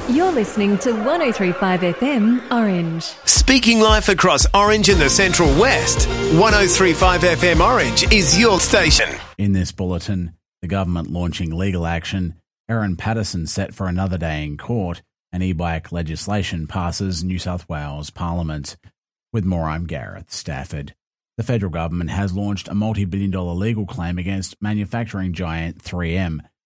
You're listening to 103.5 FM Orange. Speaking life across Orange and the Central West, 103.5 FM Orange is your station. In this bulletin, the government launching legal action, Erin Patterson set for another day in court, and e-bike legislation passes New South Wales Parliament. With more, I'm Gareth Stafford. The federal government has launched a multi-billion-dollar legal claim against manufacturing giant 3M,